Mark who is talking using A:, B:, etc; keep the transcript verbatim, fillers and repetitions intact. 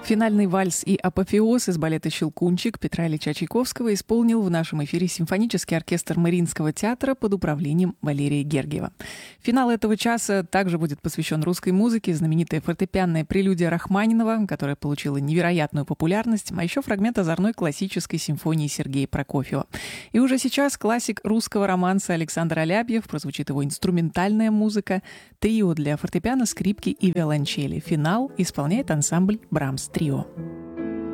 A: Финальный вальс и апофеоз из балета «Щелкунчик» Петра Ильича Чайковского исполнил в нашем эфире симфонический оркестр Мариинского театра под управлением Валерия Гергиева. Финал этого часа также будет посвящен русской музыке, знаменитая фортепианная прелюдия Рахманинова, которая получила невероятную популярность, а еще фрагмент озорной классической симфонии Сергея Прокофьева. И уже сейчас классик русского романса Александр Алябьев, прозвучит его инструментальная музыка, трио для фортепиано, скрипки и виолончели. Финал исполняет ансамбль «Брамс Трио».